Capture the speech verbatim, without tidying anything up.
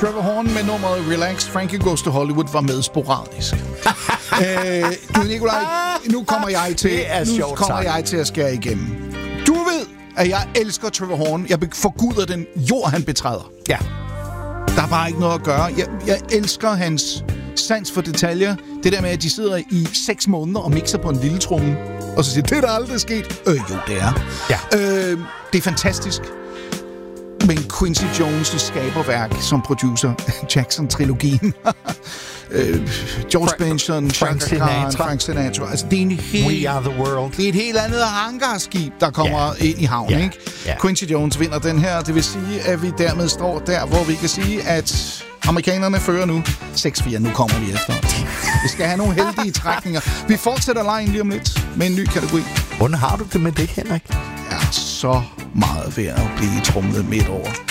Trevor Horn med nummeret Relax, Frankie Goes to Hollywood var med sporadisk. øh, du, Nikolaj, nu kommer jeg til, nu kommer jeg til at skære igennem. Du ved, at jeg elsker Trevor Horn. Jeg forguder den jord, han betræder. Ja. Der er bare ikke noget at gøre. Jeg, jeg elsker hans sans for detaljer. Det der med, at de sidder i seks måneder og mixer på en lille tromme, og så siger, det er der aldrig sket. Øh, jo, det er. Ja. Øh, det er fantastisk. Men Quincy Jones' skaberværk som producer, Jackson-trilogien, øh, George Fra- Benson, Frank Sinatra. Frank Sinatra. Altså, det er en helt, We are the world. Det er et helt andet hangarskib, der kommer yeah. ind i havnen, Yeah. ikke? Yeah. Quincy Jones vinder den her. Det vil sige, at vi dermed står der, hvor vi kan sige, at amerikanerne fører nu seks fire. Nu kommer vi efter. Vi skal have nogle heldige trækninger. Vi fortsætter lejen lige om lidt med en ny kategori. Hvordan har du det med det, Henrik? Jeg er så meget ved at blive tromlet midt over.